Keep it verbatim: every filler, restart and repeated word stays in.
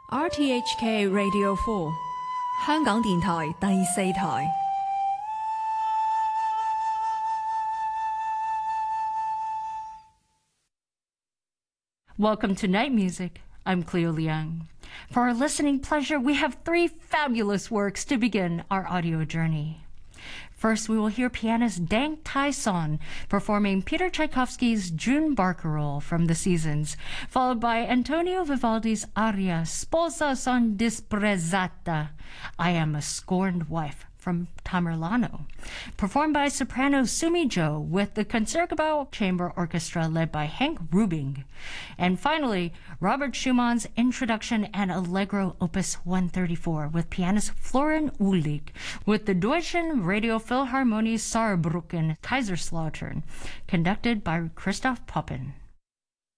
R T H K Radio four， 香港電台第四台。 Welcome to Night Music. I'm Cleo Liang. For our listening pleasure, we have three fabulous works to begin our audio journey. First, we will hear pianist Dang Tai Son performing Peter Tchaikovsky's June Barcarolle from The Seasons, followed by Antonio Vivaldi's aria Sposa son disprezzata, I Am a Scorned Wife, from Tamerlano, performed by soprano Sumi Jo with the Concertgebouw Chamber Orchestra led by Henk Rubing. And finally, Robert Schumann's Introduction and Allegro Opus one thirty-four with pianist Florian Uhlig with the Deutschen Radio Philharmonie Saarbrücken Kaiserslautern, conducted by Christoph Poppen.